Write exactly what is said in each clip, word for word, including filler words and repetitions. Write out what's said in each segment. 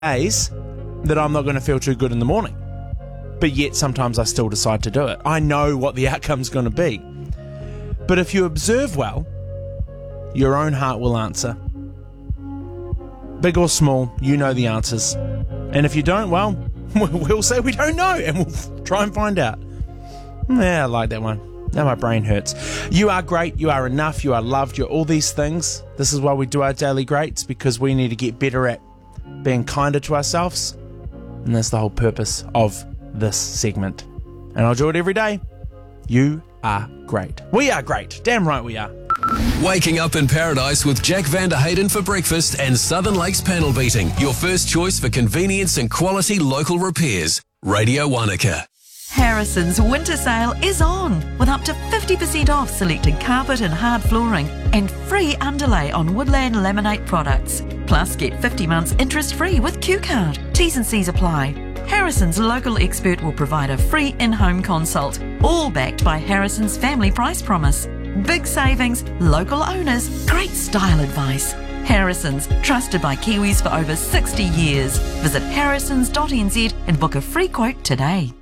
days that I'm not going to feel too good in the morning. But yet sometimes I still decide to do it. I know what the outcome's going to be. But if you observe well, your own heart will answer. Big or small, you know the answers. And if you don't, well, we'll say we don't know and we'll try and find out. Yeah, I like that one. Now my brain hurts. You are great, you are enough, you are loved, you're all these things. This is why we do our daily greats, because we need to get better at being kinder to ourselves. And that's the whole purpose of this segment. And I'll do it every day. You are great. We are great. Damn right we are. Waking up in paradise with Jack van der Hayden for breakfast and Southern Lakes panel beating. Your first choice for convenience and quality local repairs. Radio Wanaka. Harrison's winter sale is on with up to fifty percent off selected carpet and hard flooring and free underlay on Woodland Laminate products. Plus get fifty months interest free with Q Card. T's and C's apply. Harrison's local expert will provide a free in-home consult, all backed by Harrison's family price promise. Big savings, local owners, great style advice. Harrison's, trusted by Kiwis for over sixty years. Visit harrisons dot n z and book a free quote today.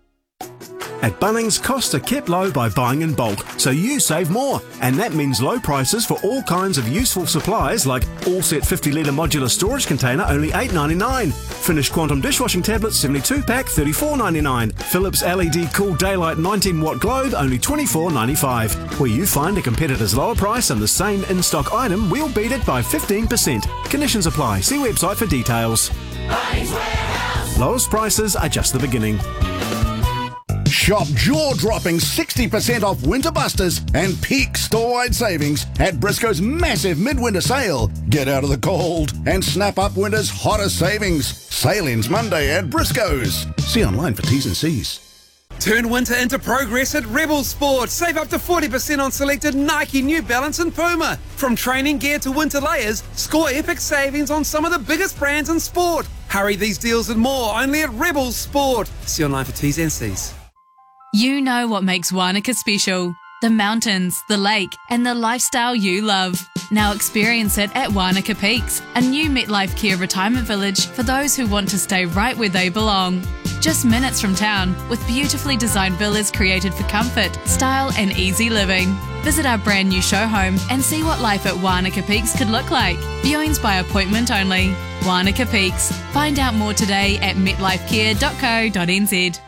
At Bunnings, costs are kept low by buying in bulk, so you save more. And that means low prices for all kinds of useful supplies like all set fifty litre modular storage container, only eight dollars ninety-nine. Finished Quantum dishwashing tablets, seventy-two pack, thirty-four dollars ninety-nine. Philips L E D Cool Daylight nineteen watt globe, only twenty-four dollars ninety-five. Where you find a competitor's lower price and the same in-stock item, we'll beat it by fifteen percent. Conditions apply. See website for details. Bunnings Warehouse. Lowest prices are just the beginning. Shop jaw-dropping sixty percent off Winter Busters and peak store-wide savings at Briscoe's massive midwinter sale. Get out of the cold and snap up winter's hottest savings. Sale ends Monday at Briscoe's. See online for T's and C's. Turn winter into progress at Rebel Sport. Save up to forty percent on selected Nike, New Balance and Puma. From training gear to winter layers, score epic savings on some of the biggest brands in sport. Hurry, these deals and more only at Rebel Sport. See online for T's and C's. You know what makes Wanaka special. The mountains, the lake, and the lifestyle you love. Now experience it at Wanaka Peaks, a new MetLife Care retirement village for those who want to stay right where they belong. Just minutes from town, with beautifully designed villas created for comfort, style and easy living. Visit our brand new show home and see what life at Wanaka Peaks could look like. Viewings by appointment only. Wanaka Peaks. Find out more today at met life care dot co dot n z.